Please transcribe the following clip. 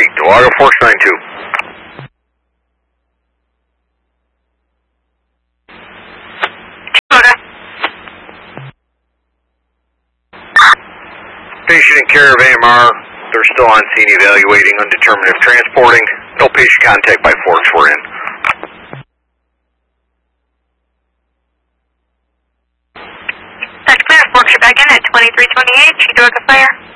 Delago Force 92. Patient in care of AMR. They're still on scene evaluating, undetermined if transporting. No patient contact by Forks we're in. That's clear. Forks are back in at 2328. You do a fire.